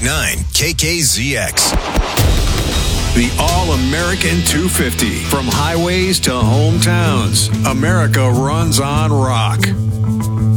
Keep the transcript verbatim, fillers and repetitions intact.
point nine K K Z X. The All-American two fifty. From highways to hometowns, America runs on rock.